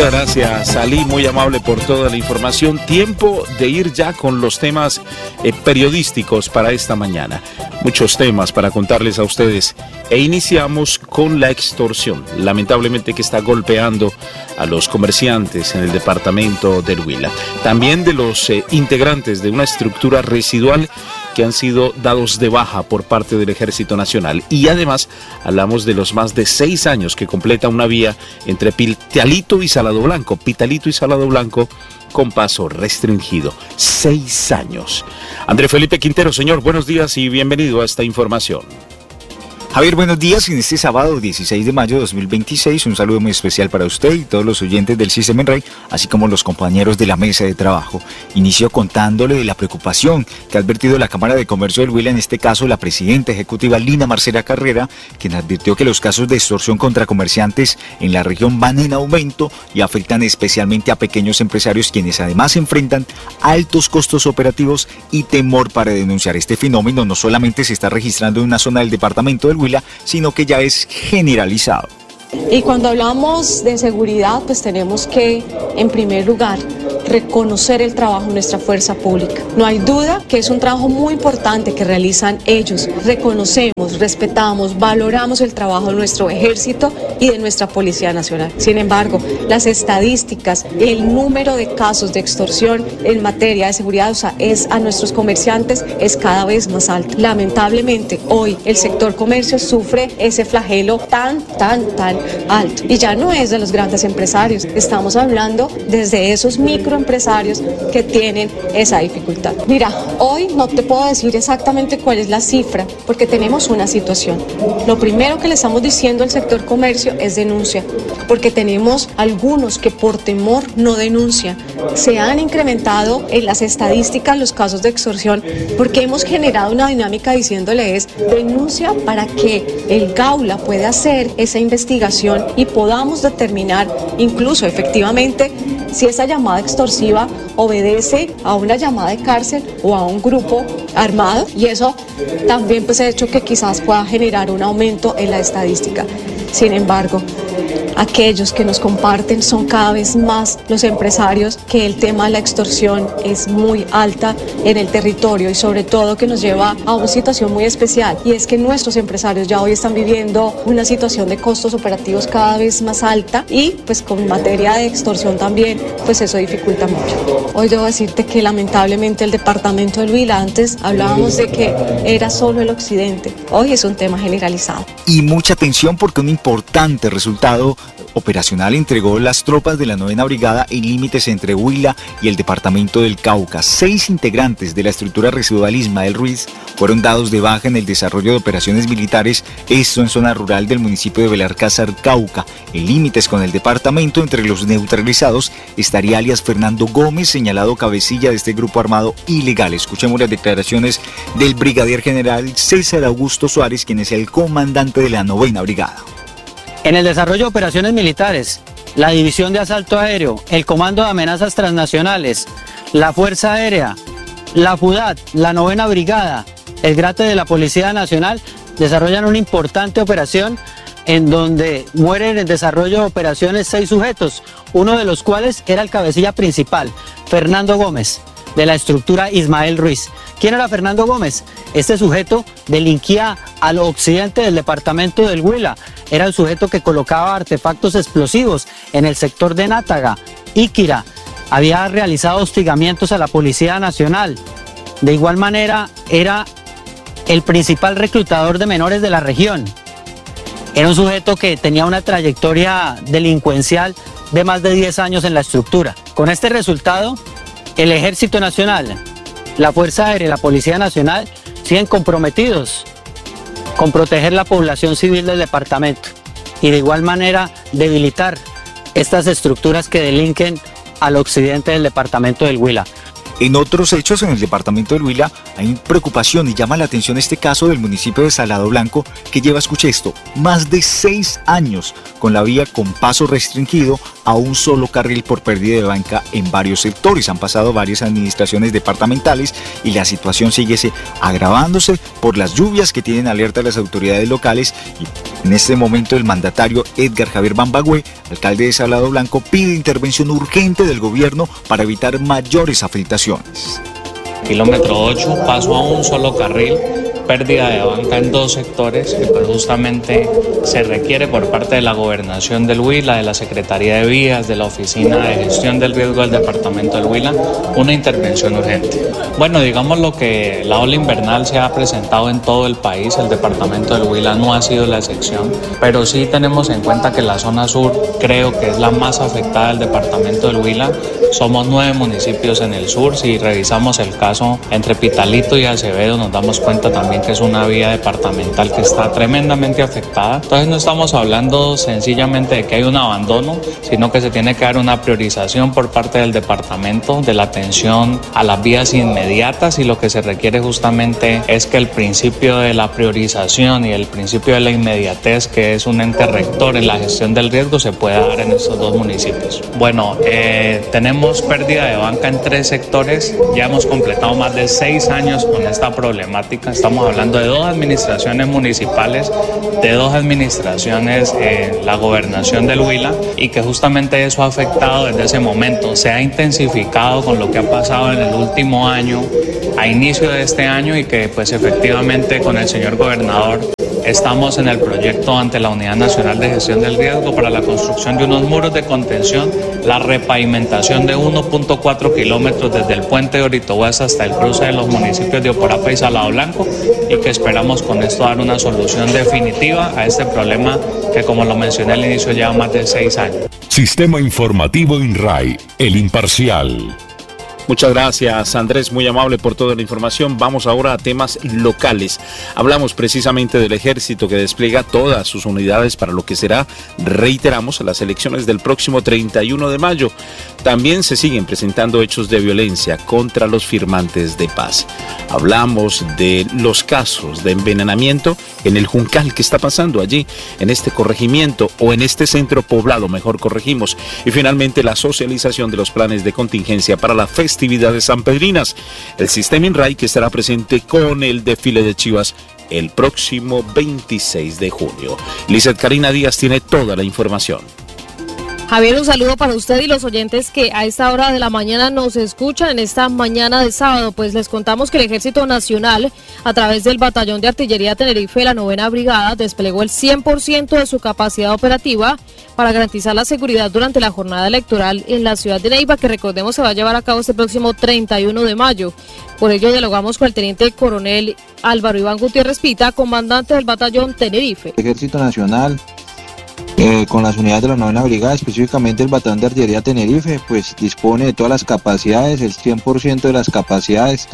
Muchas gracias, Ali, muy amable por toda la información. Tiempo de ir ya con los temas periodísticos para esta mañana. Muchos temas para contarles a ustedes. E iniciamos con la extorsión, lamentablemente que está golpeando a los comerciantes en el departamento del Huila. También de los integrantes de una estructura residual que han sido dados de baja por parte del Ejército Nacional. Y además hablamos de los más de 6 años que completa una vía entre Pitalito y Salado Blanco. Pitalito y Salado Blanco con paso restringido. 6 años. André Felipe Quintero, señor, buenos días y bienvenido a esta información. Javier, buenos días. En este sábado 16 de mayo de 2026, un saludo muy especial para usted y todos los oyentes del Sistema en Rey, así como los compañeros de la mesa de trabajo. Inicio contándole de la preocupación que ha advertido la Cámara de Comercio del Huila, en este caso la presidenta ejecutiva Lina Marcela Carrera, quien advirtió que los casos de extorsión contra comerciantes en la región van en aumento y afectan especialmente a pequeños empresarios, quienes además enfrentan altos costos operativos y temor para denunciar. Este fenómeno no solamente se está registrando en una zona del departamento del Huila, sino que ya es generalizado. Y cuando hablamos de seguridad, pues tenemos que, en primer lugar, reconocer el trabajo de nuestra fuerza pública. No hay duda que es un trabajo muy importante que realizan ellos. Reconocemos, respetamos, valoramos el trabajo de nuestro ejército y de nuestra Policía Nacional. Sin embargo, las estadísticas, el número de casos de extorsión en materia de seguridad, o sea, a nuestros comerciantes es cada vez más alto. Lamentablemente, hoy el sector comercio sufre ese flagelo tan alto. Y ya no es de los grandes empresarios, estamos hablando desde esos microempresarios que tienen esa dificultad. Mira, hoy no te puedo decir exactamente cuál es la cifra, porque tenemos una situación. Lo primero que le estamos diciendo al sector comercio es denuncia, porque tenemos algunos que por temor no denuncian. Se han incrementado en las estadísticas los casos de extorsión, porque hemos generado una dinámica diciéndoles denuncia para que el Gaula pueda hacer esa investigación y podamos determinar incluso efectivamente si esa llamada extorsiva obedece a una llamada de cárcel o a un grupo armado, y eso también pues ha hecho que quizás pueda generar un aumento en la estadística. Sin embargo, aquellos que nos comparten son cada vez más los empresarios, que el tema de la extorsión es muy alta en el territorio y sobre todo que nos lleva a una situación muy especial, y es que nuestros empresarios ya hoy están viviendo una situación de costos operativos cada vez más alta, y pues con materia de extorsión también pues eso dificulta mucho. Hoy debo decirte que lamentablemente el departamento del Huila, antes hablábamos de que era solo el occidente, hoy es un tema generalizado. Y mucha atención, porque un importante resultado operacional entregó las tropas de la 9ª Brigada en límites entre Huila y el departamento del Cauca. 6 integrantes de la estructura residual Ismael Ruiz fueron dados de baja en el desarrollo de operaciones militares, esto en zona rural del municipio de Belalcázar, Cauca. En límites con el departamento, entre los neutralizados estaría alias Fernando Gómez, señalado cabecilla de este grupo armado ilegal. Escuchemos las declaraciones del brigadier general César Augusto Suárez, quien es el comandante de la 9ª Brigada. En el desarrollo de operaciones militares, la División de Asalto Aéreo, el Comando de Amenazas Transnacionales, la Fuerza Aérea, la FUDAT, la 9ª Brigada, el GRATE de la Policía Nacional desarrollan una importante operación en donde mueren en desarrollo de operaciones 6 sujetos, uno de los cuales era el cabecilla principal, Fernando Gómez, de la estructura Ismael Ruiz. ¿Quién era Fernando Gómez? Este sujeto delinquía al occidente del departamento del Huila. Era el sujeto que colocaba artefactos explosivos en el sector de Nátaga, Iquira. Había realizado hostigamientos a la Policía Nacional. De igual manera, era el principal reclutador de menores de la región. Era un sujeto que tenía una trayectoria delincuencial de más de 10 años en la estructura. Con este resultado, el Ejército Nacional, la Fuerza Aérea y la Policía Nacional siguen comprometidos con proteger la población civil del departamento y de igual manera debilitar estas estructuras que delinquen al occidente del departamento del Huila. En otros hechos, en el departamento del Huila, hay preocupación y llama la atención este caso del municipio de Salado Blanco, que lleva, escuche esto, más de 6 años con la vía con paso restringido a un solo carril por pérdida de banca en varios sectores. Han pasado varias administraciones departamentales y la situación sigue agravándose por las lluvias que tienen alerta las autoridades locales. Y en este momento el mandatario Edgar Javier Bambagüe, alcalde de Salado Blanco, pide intervención urgente del gobierno para evitar mayores afectaciones. Kilómetro 8, paso a un solo carril, pérdida de banca en 2 sectores que pues justamente se requiere por parte de la Gobernación del Huila, de la Secretaría de Vías, de la Oficina de Gestión del Riesgo del Departamento del Huila, una intervención urgente. Bueno, digamos lo que la ola invernal se ha presentado en todo el país, el Departamento del Huila no ha sido la excepción, pero sí tenemos en cuenta que la zona sur creo que es la más afectada del Departamento del Huila. Somos 9 municipios en el sur. Si revisamos el caso entre Pitalito y Acevedo, nos damos cuenta también que es una vía departamental que está tremendamente afectada. Entonces no estamos hablando sencillamente de que hay un abandono, sino que se tiene que dar una priorización por parte del departamento de la atención a las vías inmediatas, y lo que se requiere justamente es que el principio de la priorización y el principio de la inmediatez, que es un ente rector en la gestión del riesgo, se pueda dar en estos 2 municipios. Bueno, tenemos pérdida de banca en 3 sectores, ya hemos completado más de 6 años con esta problemática. Estamos hablando de 2 administraciones municipales, de 2 administraciones en la Gobernación del Huila, y que justamente eso ha afectado desde ese momento. Se ha intensificado con lo que ha pasado en el último año, a inicio de este año, y que pues efectivamente con el señor gobernador estamos en el proyecto ante la Unidad Nacional de Gestión del Riesgo para la construcción de unos muros de contención, la repavimentación de 1.4 kilómetros desde el puente de Oritohuesa hasta el cruce de los municipios de Oporapa y Salado Blanco, y que esperamos con esto dar una solución definitiva a este problema que, como lo mencioné al inicio, lleva más de 6 años. Sistema Informativo INRAI, el imparcial. Muchas gracias, Andrés, muy amable por toda la información. Vamos ahora a temas locales. Hablamos precisamente del ejército que despliega todas sus unidades para lo que será, reiteramos, las elecciones del próximo 31 de mayo. También se siguen presentando hechos de violencia contra los firmantes de paz. Hablamos de los casos de envenenamiento en el Juncal que está pasando allí, en este corregimiento o en este centro poblado, mejor corregimos. Y finalmente la socialización de los planes de contingencia para la festividades sanpedrinas. El sistema INRAI que estará presente con el desfile de Chivas el próximo 26 de junio. Lizeth Karina Díaz tiene toda la información. Javier, un saludo para usted y los oyentes que a esta hora de la mañana nos escuchan en esta mañana de sábado. Pues les contamos que el Ejército Nacional, a través del Batallón de Artillería Tenerife de la 9ª Brigada, desplegó el 100% de su capacidad operativa para garantizar la seguridad durante la jornada electoral en la ciudad de Neiva, que recordemos se va a llevar a cabo este próximo 31 de mayo. Por ello dialogamos con el teniente coronel Álvaro Iván Gutiérrez Pita, comandante del Batallón Tenerife. Ejército Nacional, con las unidades de la 9ª Brigada, específicamente el Batallón de Artillería Tenerife, pues dispone de todas las capacidades, el 100% de las capacidades,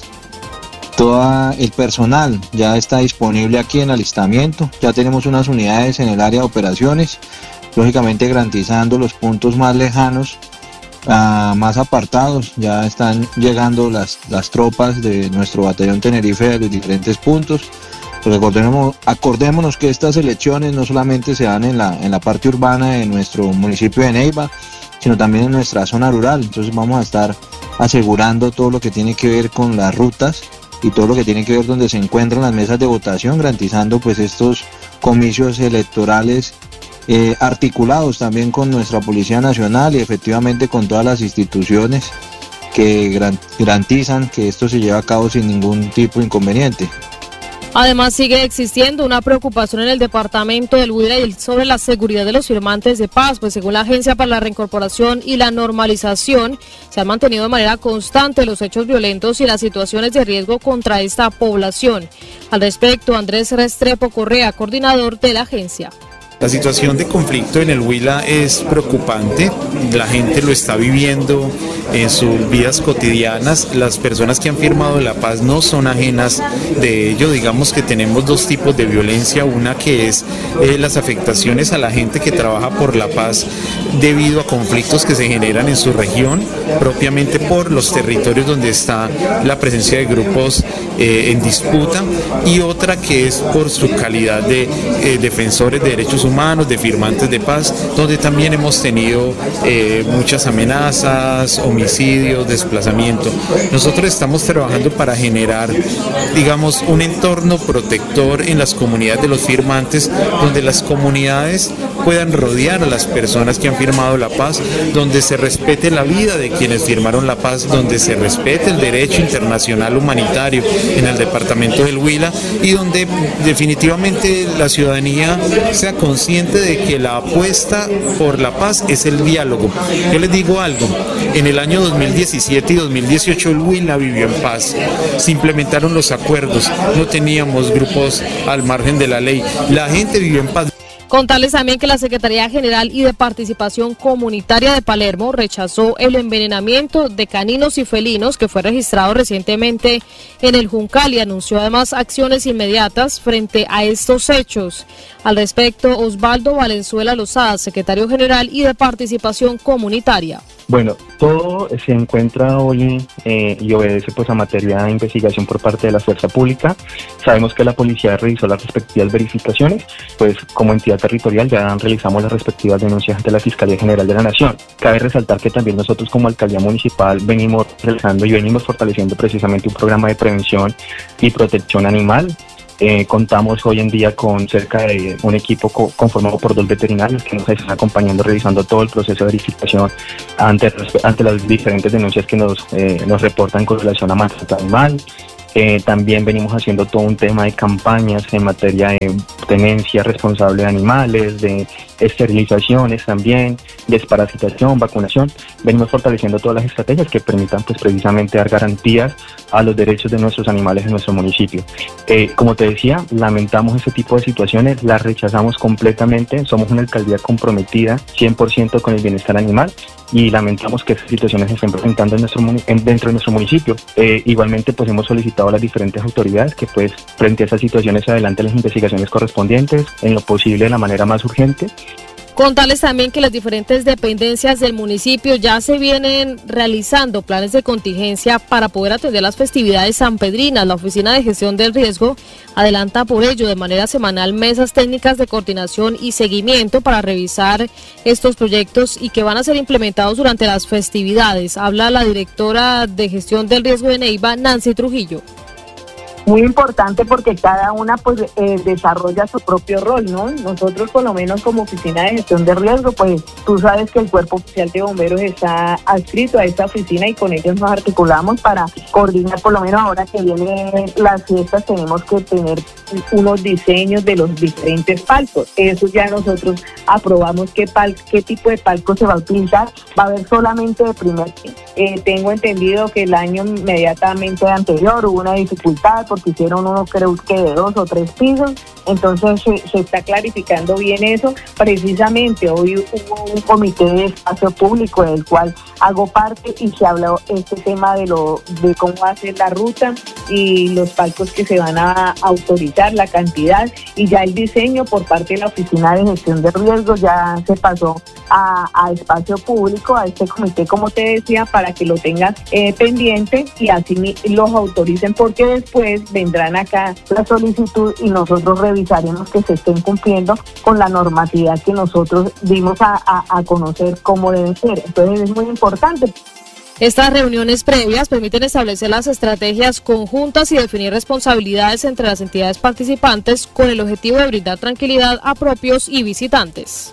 todo el personal ya está disponible aquí en alistamiento. Ya tenemos unas unidades en el área de operaciones, lógicamente garantizando los puntos más lejanos, más apartados. Ya están llegando las tropas de nuestro Batallón Tenerife de los diferentes puntos. Pues acordémonos que estas elecciones no solamente se dan en la parte urbana de nuestro municipio de Neiva, sino también en nuestra zona rural. Entonces vamos a estar asegurando todo lo que tiene que ver con las rutas y todo lo que tiene que ver donde se encuentran las mesas de votación, garantizando pues estos comicios electorales articulados también con nuestra Policía Nacional y efectivamente con todas las instituciones que garantizan que esto se lleve a cabo sin ningún tipo de inconveniente. Además, sigue existiendo una preocupación en el departamento del Huila sobre la seguridad de los firmantes de paz, pues según la Agencia para la Reincorporación y la Normalización, se han mantenido de manera constante los hechos violentos y las situaciones de riesgo contra esta población. Al respecto, Andrés Restrepo Correa, coordinador de la agencia. La situación de conflicto en el Huila es preocupante, la gente lo está viviendo en sus vidas cotidianas, las personas que han firmado la paz no son ajenas de ello. Digamos que tenemos dos tipos de violencia, una que es las afectaciones a la gente que trabaja por la paz debido a conflictos que se generan en su región, propiamente por los territorios donde está la presencia de grupos en disputa, y otra que es por su calidad de defensores de derechos humanos, de firmantes de paz, donde también hemos tenido muchas amenazas, homicidios, desplazamiento. Nosotros estamos trabajando para generar, digamos, un entorno protector en las comunidades de los firmantes, donde las comunidades puedan rodear a las personas que han firmado la paz, donde se respete la vida de quienes firmaron la paz, donde se respete el derecho internacional humanitario en el departamento del Huila, y donde definitivamente la ciudadanía sea consciente de que la apuesta por la paz es el diálogo. Yo les digo algo, en el año 2017 y 2018 el Huila vivió en paz, se implementaron los acuerdos, no teníamos grupos al margen de la ley, la gente vivió en paz. Contarles también que la Secretaría General y de Participación Comunitaria de Palermo rechazó el envenenamiento de caninos y felinos que fue registrado recientemente en el Juncal, y anunció además acciones inmediatas frente a estos hechos. Al respecto, Osvaldo Valenzuela Lozada, secretario general y de Participación Comunitaria. Bueno, todo se encuentra hoy y obedece pues a materia de investigación por parte de la fuerza pública. Sabemos que la policía realizó las respectivas verificaciones, pues como entidad territorial ya realizamos las respectivas denuncias ante la Fiscalía General de la Nación. Cabe resaltar que también nosotros como Alcaldía Municipal venimos realizando y venimos fortaleciendo precisamente un programa de prevención y protección animal. Contamos hoy en día con cerca de un equipo conformado por 2 veterinarios que nos están acompañando, revisando todo el proceso de verificación ante las diferentes denuncias que nos reportan con relación a maltrato animal. También venimos haciendo todo un tema de campañas en materia de tenencia responsable de animales, de esterilizaciones también, desparasitación, vacunación. Venimos fortaleciendo todas las estrategias que permitan pues precisamente dar garantías a los derechos de nuestros animales en nuestro municipio. Como te decía, lamentamos este tipo de situaciones, las rechazamos completamente, somos una alcaldía comprometida 100% con el bienestar animal, y lamentamos que estas situaciones se estén presentando dentro de nuestro municipio. Igualmente pues hemos solicitado a las diferentes autoridades que pues frente a esas situaciones se adelanten las investigaciones correspondientes en lo posible de la manera más urgente. Contarles también que las diferentes dependencias del municipio ya se vienen realizando planes de contingencia para poder atender las festividades sanpedrinas. La Oficina de Gestión del Riesgo adelanta por ello de manera semanal mesas técnicas de coordinación y seguimiento para revisar estos proyectos y que van a ser implementados durante las festividades. Habla la directora de Gestión del Riesgo de Neiva, Nancy Trujillo. Muy importante porque cada una pues desarrolla su propio rol, ¿no? Nosotros por lo menos como Oficina de Gestión de Riesgo, pues tú sabes que el Cuerpo Oficial de Bomberos está adscrito a esta oficina y con ellos nos articulamos para coordinar, por lo menos ahora que vienen las fiestas tenemos que tener unos diseños de los diferentes palcos. Eso ya nosotros aprobamos qué tipo de palco se va a utilizar. Va a haber solamente de primer piso. Tengo entendido que el año inmediatamente anterior hubo una dificultad porque hicieron uno creo que de 2 o 3 pisos, entonces se está clarificando bien eso. Precisamente hoy hubo un comité de espacio público del cual hago parte y se habló este tema de cómo va a ser la ruta y los palcos que se van a autorizar, la cantidad, y ya el diseño por parte de la Oficina de Gestión de Riesgos ya se pasó a espacio público, a este comité, como te decía, para que lo tengas pendiente y así los autoricen, porque después vendrán acá la solicitud y nosotros revisaremos que se estén cumpliendo con la normatividad que nosotros dimos a conocer cómo deben ser. Entonces es muy importante. Estas reuniones previas permiten establecer las estrategias conjuntas y definir responsabilidades entre las entidades participantes con el objetivo de brindar tranquilidad a propios y visitantes.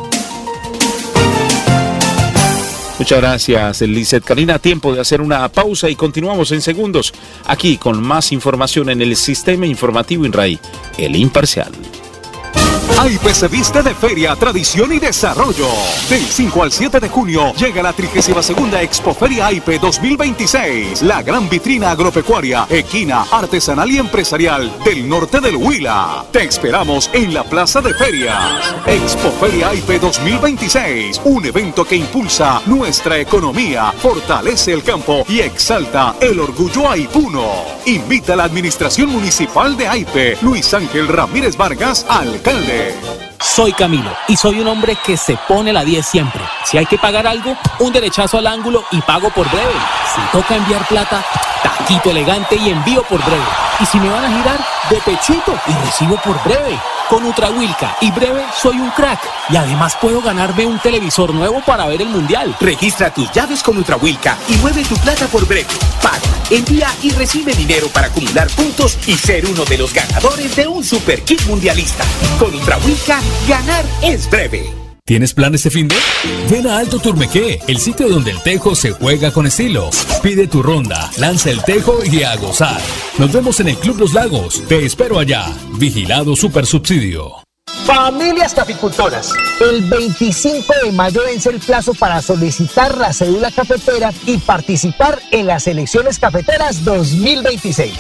Muchas gracias, Lizeth. Karina, tiempo de hacer una pausa y continuamos en segundos aquí con más información en el Sistema Informativo INRAI, el Imparcial. AIPE se viste de feria, tradición y desarrollo. Del 5 al 7 de junio llega la 32ª Expoferia AIPE 2026, la gran vitrina agropecuaria, equina, artesanal y empresarial del norte del Huila. Te esperamos en la Plaza de Ferias. Expoferia AIPE 2026, un evento que impulsa nuestra economía, fortalece el campo y exalta el orgullo aipuno. Invita a la Administración Municipal de AIPE, Luis Ángel Ramírez Vargas, alcalde. Soy Camilo y soy un hombre que se pone la 10 siempre. Si hay que pagar algo, un derechazo al ángulo y pago por breve. Si toca enviar plata, taquito elegante y envío por breve. Y si me van a girar, de pechito y recibo por breve. Con Ultrawilca y Breve soy un crack. Y además puedo ganarme un televisor nuevo para ver el mundial. Registra tus llaves con Ultrawilca y mueve tu plata por Breve. Paga, envía y recibe dinero para acumular puntos y ser uno de los ganadores de un Super Kit mundialista. Con Ultrawilca, ganar es breve. ¿Tienes planes de fin de? Ven a Alto Turmequé, el sitio donde el tejo se juega con estilo. Pide tu ronda, lanza el tejo y a gozar. Nos vemos en el Club Los Lagos. Te espero allá. Vigilado Supersubsidio. Familias caficultoras, el 25 de mayo vence el plazo para solicitar la cédula cafetera y participar en las elecciones cafeteras 2026.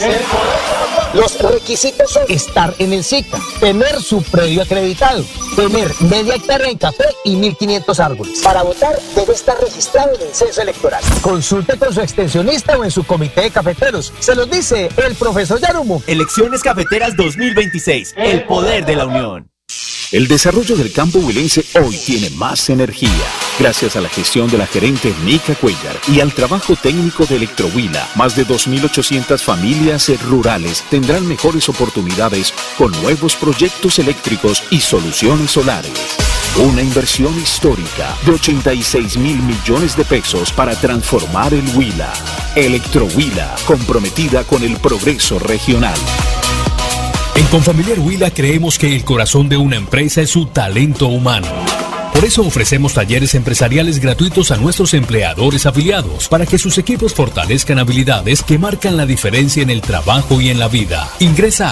Los requisitos son estar en el SICA, tener su predio acreditado, tener media hectárea en café y 1.500 árboles. Para votar debe estar registrado en el censo electoral. Consulte con su extensionista o en su comité de cafeteros. Se los dice el profesor Yarumo. Elecciones cafeteras 2026, el poder de la unión. El desarrollo del campo huilense hoy tiene más energía, gracias a la gestión de la gerente Nica Cuellar y al trabajo técnico de Electrohuila. Más de 2.800 familias rurales tendrán mejores oportunidades con nuevos proyectos eléctricos y soluciones solares. Una inversión histórica de 86.000 millones de pesos para transformar el Huila. Electrohuila, comprometida con el progreso regional. En Confamiliar Huila creemos que el corazón de una empresa es su talento humano. Por eso ofrecemos talleres empresariales gratuitos a nuestros empleadores afiliados para que sus equipos fortalezcan habilidades que marcan la diferencia en el trabajo y en la vida. Ingresa a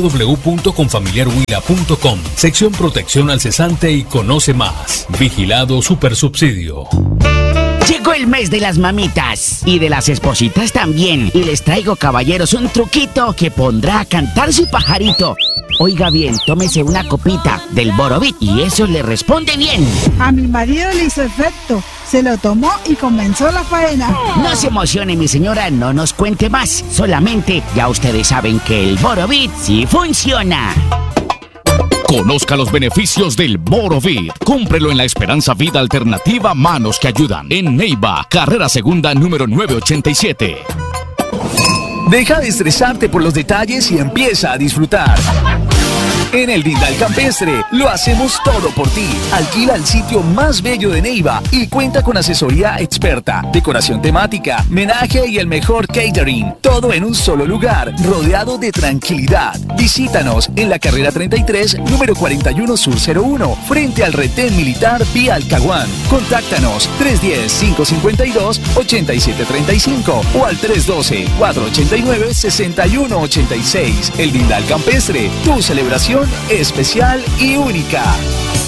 www.confamiliarhuila.com, sección Protección al Cesante y conoce más. Vigilado Supersubsidio. Llegó el mes de las mamitas y de las espositas también. Y les traigo, caballeros, un truquito que pondrá a cantar su pajarito. Oiga bien, tómese una copita del Borovit y eso le responde bien. A mi marido le hizo efecto. Se lo tomó y comenzó la faena. No se emocione, mi señora, no nos cuente más. Solamente ya ustedes saben que el Borovit sí funciona. Conozca los beneficios del Borovit. Cómprelo en la Esperanza Vida Alternativa Manos que Ayudan. En Neiva, carrera segunda número 987. Deja de estresarte por los detalles y empieza a disfrutar. En el Dindal Campestre lo hacemos todo por ti. Alquila el sitio más bello de Neiva y cuenta con asesoría experta, decoración temática, menaje y el mejor catering. Todo en un solo lugar, rodeado de tranquilidad. Visítanos en la carrera 33, número 41 Sur 01, frente al retén militar vía Alcahuán. Contáctanos 310-552-8735 o al 312-489-6186. El Dindal Campestre, tu celebración especial y única.